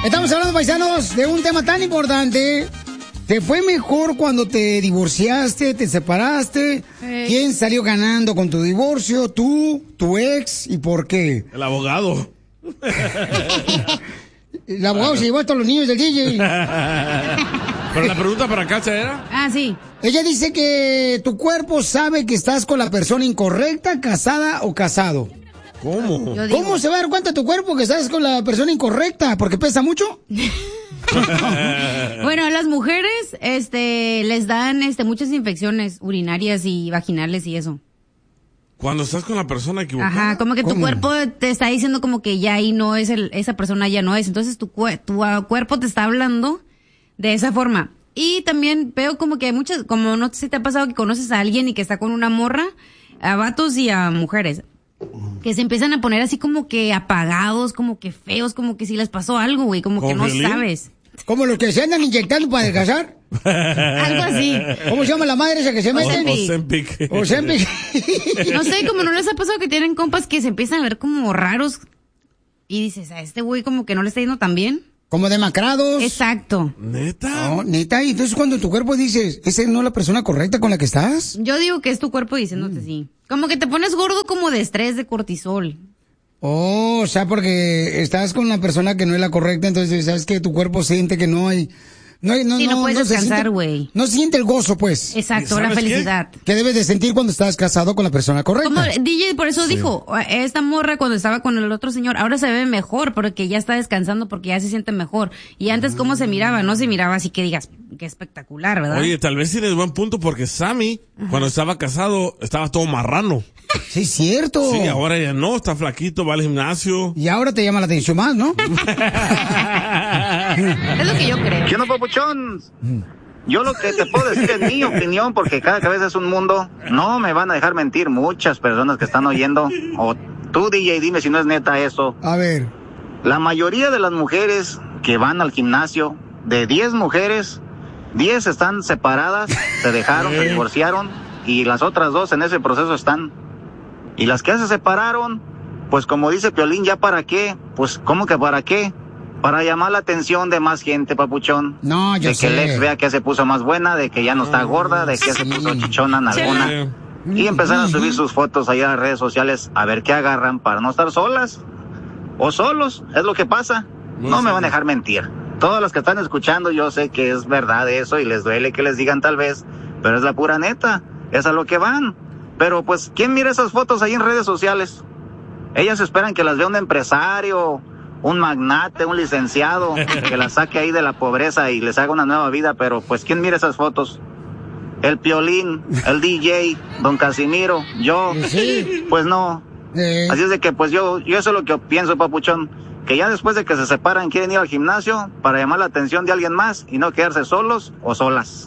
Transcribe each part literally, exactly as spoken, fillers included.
Estamos hablando, paisanos, de un tema tan importante. ¿Te fue mejor cuando te divorciaste, te separaste? Hey. ¿Quién salió ganando con tu divorcio? ¿Tú, tu ex? ¿Y por qué? El abogado. El abogado se llevó a todos los niños del D J. Pero la pregunta para Cacha era... Ah, sí. Ella dice que tu cuerpo sabe que estás con la persona incorrecta, casada o casado. ¿Cómo? ¿Cómo se va a dar cuenta tu cuerpo que estás con la persona incorrecta? ¿Porque pesa mucho? Bueno, a las mujeres este, les dan este, muchas infecciones urinarias y vaginales y eso. Cuando estás con la persona equivocada. Ajá, como que tu ¿Cómo? cuerpo te está diciendo como que ya ahí no es, el, esa persona ya no es. Entonces tu, tu uh, cuerpo te está hablando de esa forma. Y también veo como que hay muchas, como no sé si te ha pasado que conoces a alguien y que está con una morra, a vatos y a mujeres, que se empiezan a poner así como que apagados, como que feos, como que si les pasó algo, güey, como que no violín? sabes. ¿Como los que se andan inyectando para adelgazar? Algo así. ¿Cómo se llama la madre esa que se mete? Ozempic. Ozempic. No sé, como no les ha pasado que tienen compas que se empiezan a ver como raros y dices, a este güey como que no le está yendo tan bien. Como demacrados. Exacto. ¿Neta? No, neta, y entonces cuando tu cuerpo dices, ¿esa no es la persona correcta con la que estás? Yo digo que es tu cuerpo diciéndote Mm. sí. Como que te pones gordo como de estrés, de cortisol. Oh, o sea, porque estás con una persona que no es la correcta, entonces sabes que tu cuerpo siente que no hay... No, hay- no, Sí, no puedes se descansar, siente- güey. No siente el gozo, pues. Exacto, la ¿Sabes qué? felicidad. Que debes de sentir cuando estás casado con la persona correcta. Como D J por eso dijo, esta morra cuando estaba con el otro señor, ahora se ve mejor porque ya está descansando, porque ya se siente mejor. Y antes, ¿cómo se miraba? No se miraba así que digas, qué espectacular, ¿verdad? Oye, tal vez tienes buen punto porque Sammy, cuando estaba casado, estaba todo marrano. Sí, cierto. Sí, ahora ya no, está flaquito, va al gimnasio. Y ahora te llama la atención más, ¿no? Es lo que yo creo. ¿Qué onda, papuchón? Yo lo que te puedo decir es mi opinión, porque cada cabeza es un mundo. No me van a dejar mentir muchas personas que están oyendo. O tú, D J, dime si no es neta eso. A ver. La mayoría de las mujeres que van al gimnasio, de diez mujeres, diez están separadas, se dejaron, se divorciaron, y las otras dos en ese proceso están. Y las que ya se separaron, pues como dice Piolín, ¿ya para qué? Pues, ¿cómo que para qué? Para llamar la atención de más gente, papuchón. No, yo De sé. que el ex vea que ya se puso más buena, de que ya no está gorda, de que ya se puso chichona en alguna. Y empezar a subir sus fotos allá a las redes sociales a ver qué agarran para no estar solas. O solos, es lo que pasa. No me van a dejar mentir. Todas las que están escuchando, yo sé que es verdad eso y les duele que les digan tal vez, pero es la pura neta. Es a lo que van. Pero pues, ¿quién mira esas fotos ahí en redes sociales? Ellas esperan que las vea un empresario, un magnate, un licenciado, que las saque ahí de la pobreza y les haga una nueva vida, pero pues, ¿quién mira esas fotos? El Piolín, el D J, don Casimiro, yo, Sí. pues no. Eh, Así es de que pues yo, yo eso es lo que pienso, papuchón, que ya después de que se separan quieren ir al gimnasio para llamar la atención de alguien más y no quedarse solos o solas.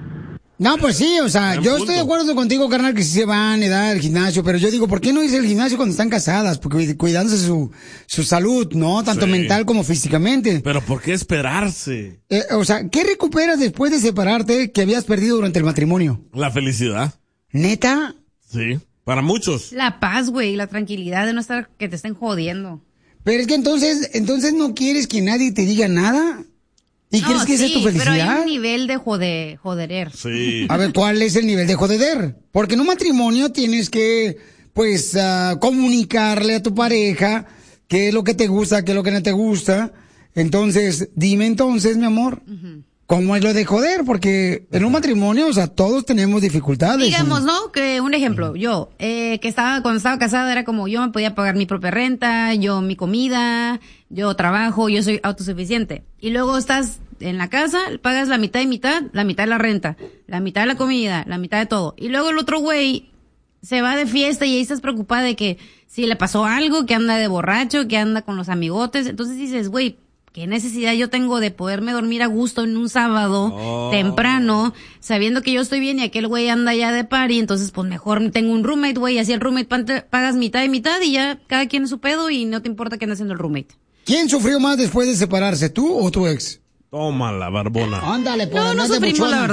No, pues sí, o sea, Buen yo punto. estoy de acuerdo contigo, carnal, que sí se van a dar al gimnasio, pero yo digo, ¿por qué no irse al gimnasio cuando están casadas? Porque cuidándose su, su salud, ¿no? Tanto Sí. mental como físicamente. Pero ¿por qué esperarse? Eh, o sea, ¿qué recuperas después de separarte que habías perdido durante el matrimonio? La felicidad. ¿Neta? Sí. Para muchos. La paz, güey, la tranquilidad de no estar que te estén jodiendo. Pero es que entonces, entonces no quieres que nadie te diga nada. ¿Y No, crees que esa es sí, tu pero hay felicidad? un nivel de jode, joderer. Sí. A ver, ¿cuál es el nivel de jodeder? Porque en un matrimonio tienes que, pues, ah, comunicarle a tu pareja qué es lo que te gusta, qué es lo que no te gusta. Entonces, dime entonces, mi amor, ¿cómo es lo de joder? Porque en un matrimonio, o sea, todos tenemos dificultades. Digamos, ¿no? Que un ejemplo, yo, eh, que estaba, cuando estaba casada era como yo me podía pagar mi propia renta, yo mi comida, yo trabajo, yo soy autosuficiente. Y luego estás en la casa, pagas la mitad y mitad, la mitad de la renta, la mitad de la comida, la mitad de todo. Y luego el otro güey se va de fiesta y ahí estás preocupada de que si le pasó algo, que anda de borracho, que anda con los amigotes. Entonces dices, güey, ¿qué necesidad yo tengo de poderme dormir a gusto en un sábado Oh. temprano, sabiendo que yo estoy bien y aquel güey anda ya de party? Entonces, pues mejor tengo un roommate, güey, así el roommate pa- pagas mitad y mitad y ya cada quien es su pedo y no te importa qué anda haciendo el roommate. ¿Quién sufrió más después de separarse, tú o tu ex? Toma la barbona. Ándale, por No, no andar de sufrimos, buchona. la verdad.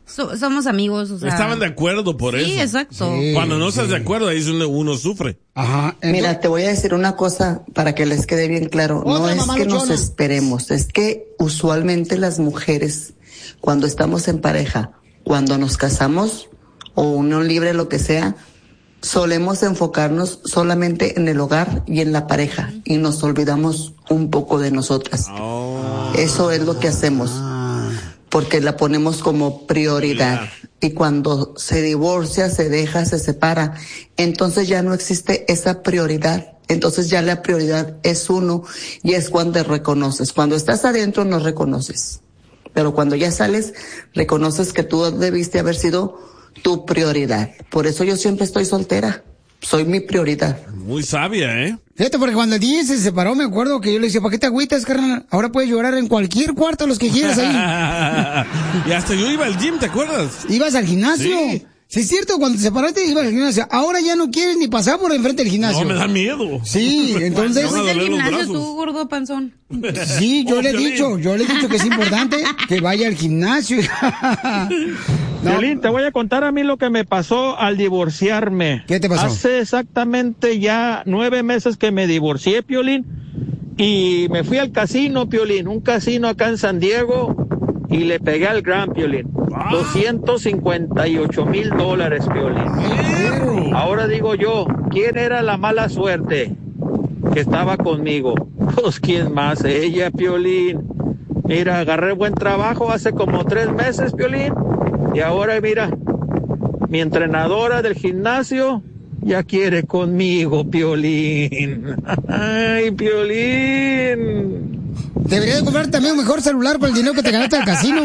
So, somos amigos, o sea. Estaban de acuerdo por sí, eso. Exacto. Sí, Cuando no sí. estás de acuerdo, ahí es donde uno sufre. Ajá. Entonces... Mira, te voy a decir una cosa para que les quede bien claro. No es que nos esperemos, es que usualmente las mujeres, cuando estamos en pareja, cuando nos casamos o unión libre, lo que sea, solemos enfocarnos solamente en el hogar y en la pareja y nos olvidamos un poco de nosotras. Oh. Eso es lo que hacemos, porque la ponemos como prioridad. Yeah. Y cuando se divorcia, se deja, se separa, entonces ya no existe esa prioridad. Entonces ya la prioridad es uno y es cuando reconoces. Cuando estás adentro no reconoces, pero cuando ya sales, reconoces que tú debiste haber sido tu prioridad. Por eso yo siempre estoy soltera. Soy mi prioridad. Muy sabia, ¿eh? Fíjate, porque cuando el D J se separó, me acuerdo que yo le decía, ¿para qué te agüitas, carnal? Ahora puedes llorar en cualquier cuarto los que quieras ahí. Y hasta yo iba al gym, ¿te acuerdas? ¿Ibas al gimnasio? Sí. Sí, es cierto, cuando te separaste ibas al gimnasio. Ahora ya no quieres ni pasar por enfrente del gimnasio. No, me da miedo. Sí, entonces... ¿Fuiste al gimnasio tú, gordo panzón? Sí, yo oh, le he dicho, yo le he dicho que es importante que vaya al gimnasio. No. Piolín, te voy a contar a mí lo que me pasó al divorciarme. ¿Qué te pasó? Hace exactamente ya nueve meses que me divorcié, Piolín, y me fui al casino, Piolín, un casino acá en San Diego, y le pegué al gran, Piolín. Ah. doscientos cincuenta y ocho mil dólares, Piolín. Ahora digo yo, ¿quién era la mala suerte que estaba conmigo? Pues, ¿quién más? Ella, Piolín. Mira, agarré buen trabajo hace como tres meses, Piolín. Y ahora, mira, mi entrenadora del gimnasio ya quiere conmigo, Piolín. Ay, Piolín. Deberías de comprar también un mejor celular con el dinero que te ganaste al casino.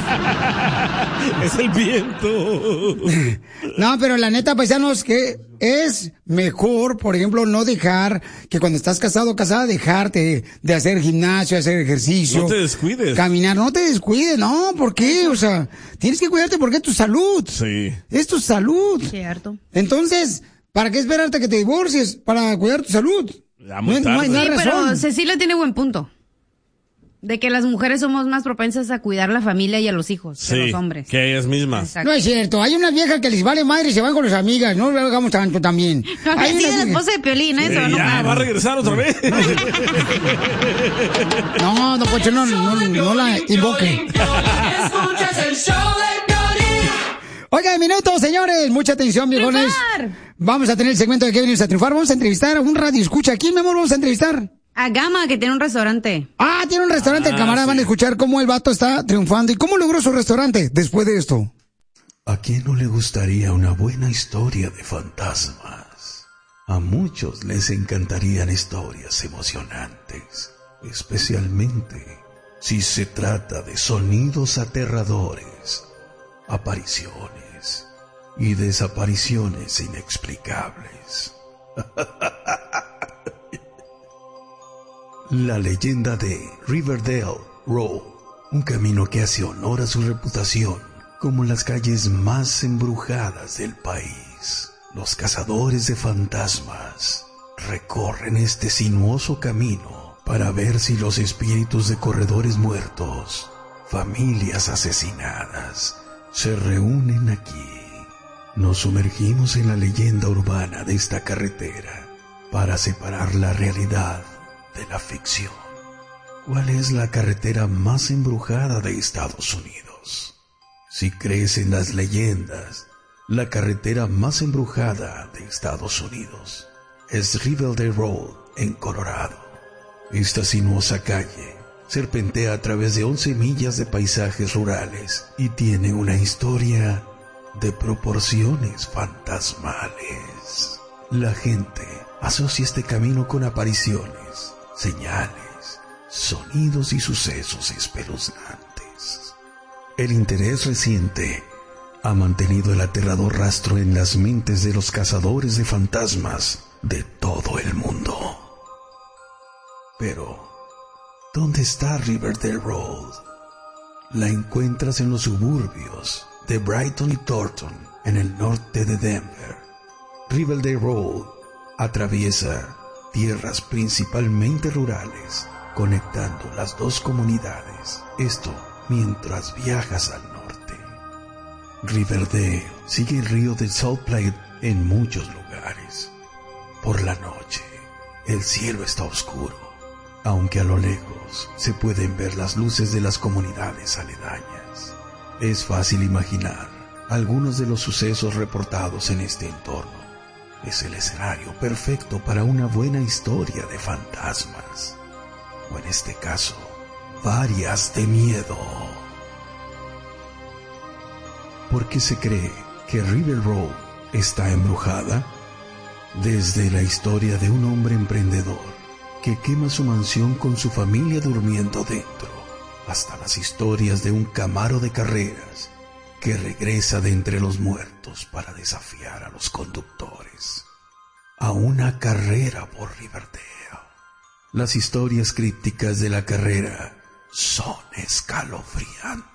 Es el viento. No, pero la neta, paisanos, que es mejor, por ejemplo, no dejar que cuando estás casado o casada, dejarte de hacer gimnasio, hacer ejercicio. No te descuides. Caminar, no te descuides, no, ¿por qué? O sea, tienes que cuidarte porque es tu salud. Sí. Es tu salud. Cierto. Entonces, ¿para qué esperarte que te divorcies? Para cuidar tu salud. Ya muy no, no hay, no hay sí, razón. Pero Cecilia tiene buen punto. De que las mujeres somos más propensas a cuidar la familia y a los hijos sí, que los hombres. Que ellas mismas. Exacto. No es cierto, hay unas viejas que les vale madre y se van con las amigas, no lo hagamos tanto también. No, hay sí, unas... la esposa de Piolín, ¿eh? Sí, no, ya, va a regresar otra vez. No, no, Pocho, no, no, no, no la invoque. Oiga, minutos, señores, mucha atención, viejones. Vamos a tener el segmento de ¿Qué venimos a triunfar? Vamos a entrevistar a un radio escucha. ¿A quién, mi amor, vamos a entrevistar? A Gama, que tiene un restaurante. Ah, tiene un restaurante. Ah, el camarada sí. Van a escuchar cómo el vato está triunfando y cómo logró su restaurante después de esto. ¿A quién no le gustaría una buena historia de fantasmas? A muchos les encantarían historias emocionantes, especialmente si se trata de sonidos aterradores, apariciones y desapariciones inexplicables. La leyenda de Riverdale Road, un camino que hace honor a su reputación como las calles más embrujadas del país. Los cazadores de fantasmas recorren este sinuoso camino para ver si los espíritus de corredores muertos, familias asesinadas, se reúnen aquí. Nos sumergimos en la leyenda urbana de esta carretera para separar la realidad de la ficción. ¿Cuál es la carretera más embrujada de Estados Unidos? Si crees en las leyendas, la carretera más embrujada de Estados Unidos es Riverdale Road en Colorado. Esta sinuosa calle serpentea a través de once millas de paisajes rurales y tiene una historia de proporciones fantasmales. La gente asocia este camino con apariciones, señales, sonidos y sucesos espeluznantes. El interés reciente ha mantenido el aterrador rastro en las mentes de los cazadores de fantasmas de todo el mundo. Pero, ¿dónde está Riverdale Road? La encuentras en los suburbios de Brighton y Thornton, en el norte de Denver. Riverdale Road atraviesa tierras principalmente rurales, conectando las dos comunidades. Esto mientras viajas al norte. Riverdale sigue el río de Salt Lake en muchos lugares. Por la noche, el cielo está oscuro, aunque a lo lejos se pueden ver las luces de las comunidades aledañas. Es fácil imaginar algunos de los sucesos reportados en este entorno. Es el escenario perfecto para una buena historia de fantasmas, o en este caso, varias de miedo. ¿Por qué se cree que River Road está embrujada? Desde la historia de un hombre emprendedor que quema su mansión con su familia durmiendo dentro, hasta las historias de un Camaro de carreras que regresa de entre los muertos para desafiar a los conductores a una carrera por Riverdale. Las historias crípticas de la carrera son escalofriantes.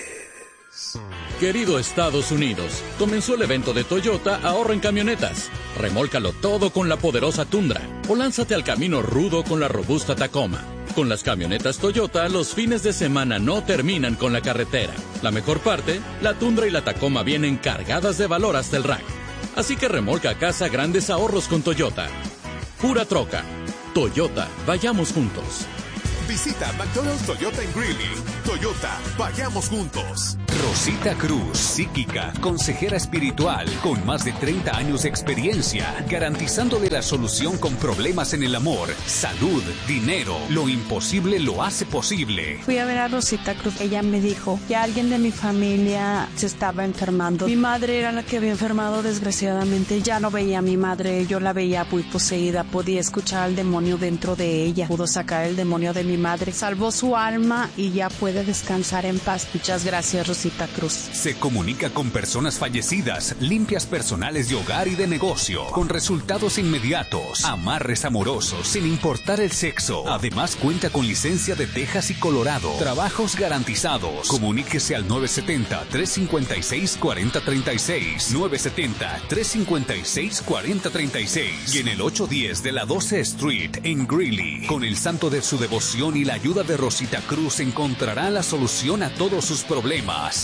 Querido Estados Unidos, comenzó el evento de Toyota Ahorra en Camionetas. Remólcalo todo con la poderosa Tundra o lánzate al camino rudo con la robusta Tacoma. Con las camionetas Toyota, los fines de semana no terminan con la carretera. La mejor parte, la Tundra y la Tacoma vienen cargadas de valor hasta el rack. Así que remolca a casa grandes ahorros con Toyota. Pura troca. Toyota, vayamos juntos. Visita McDonald's Toyota en Greeley. Toyota, vayamos juntos. Rosita Cruz, psíquica, consejera espiritual, con más de treinta años de experiencia, garantizándole la solución con problemas en el amor, salud, dinero. Lo imposible lo hace posible. Fui a ver a Rosita Cruz. Ella me dijo que alguien de mi familia se estaba enfermando. Mi madre era la que había enfermado, desgraciadamente. Ya no veía a mi madre, yo la veía muy poseída. Podía escuchar al demonio dentro de ella. Pudo sacar el demonio de mi madre. Salvó su alma y ya puede descansar en paz. Muchas gracias, Rosita Cruz. Se comunica con personas fallecidas, limpias personales de hogar y de negocio, con resultados inmediatos, amarres amorosos sin importar el sexo. Además cuenta con licencia de Texas y Colorado, trabajos garantizados. Comuníquese al nueve siete cero, tres cinco seis, cuatro cero tres seis, nueve siete cero, tres cinco seis, cuatro cero tres seis y en el ocho diez de la doce Street en Greeley. Con el santo de su devoción y la ayuda de Rosita Cruz encontrará la solución a todos sus problemas.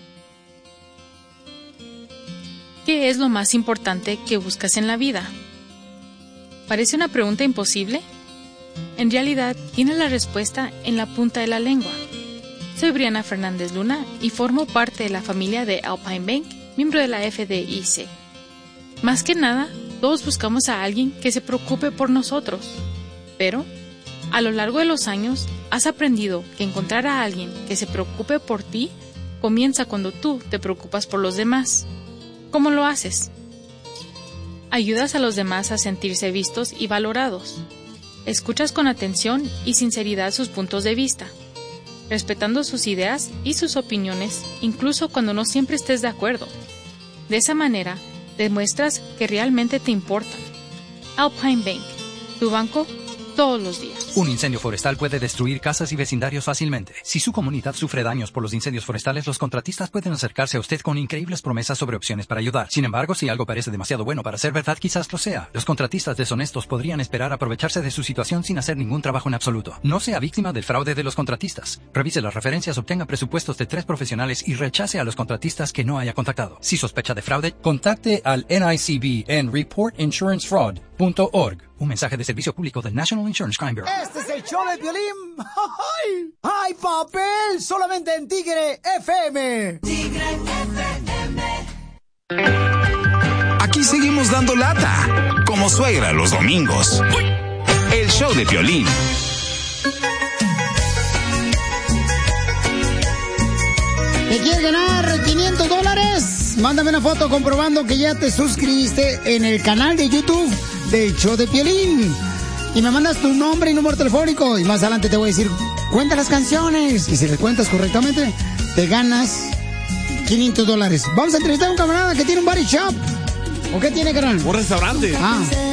¿Qué es lo más importante que buscas en la vida? ¿Parece una pregunta imposible? En realidad, tiene la respuesta en la punta de la lengua. Soy Briana Fernández Luna y formo parte de la familia de Alpine Bank, miembro de la F D I C. Más que nada, todos buscamos a alguien que se preocupe por nosotros. Pero, a lo largo de los años, has aprendido que encontrar a alguien que se preocupe por ti comienza cuando tú te preocupas por los demás. ¿Cómo lo haces? Ayudas a los demás a sentirse vistos y valorados. Escuchas con atención y sinceridad sus puntos de vista, respetando sus ideas y sus opiniones, incluso cuando no siempre estés de acuerdo. De esa manera, demuestras que realmente te importan. Alpine Bank, tu banco todos los días. Un incendio forestal puede destruir casas y vecindarios fácilmente. Si su comunidad sufre daños por los incendios forestales, los contratistas pueden acercarse a usted con increíbles promesas sobre opciones para ayudar. Sin embargo, si algo parece demasiado bueno para ser verdad, quizás lo sea. Los contratistas deshonestos podrían esperar aprovecharse de su situación sin hacer ningún trabajo en absoluto. No sea víctima del fraude de los contratistas. Revise las referencias, obtenga presupuestos de tres profesionales y rechace a los contratistas que no haya contactado. Si sospecha de fraude, contacte al N I C B en report insurance fraud punto org. Un mensaje de servicio público del National Insurance Crime Bureau. Este es el show de Piolín. ¡Ay! ¡Ay, papel! Solamente en Tigre F M. Tigre F M. Aquí seguimos dando lata, como suegra los domingos. El show de Piolín. ¿Te quieres ganar quinientos dólares? Mándame una foto comprobando que ya te suscribiste en el canal de YouTube del show de Piolín. Y me mandas tu nombre y número telefónico. Y más adelante te voy a decir, cuenta las canciones. Y si les cuentas correctamente, te ganas quinientos dólares. Vamos a entrevistar a un camarada que tiene un body shop. ¿O qué tiene, carnal? Un restaurante. Ah.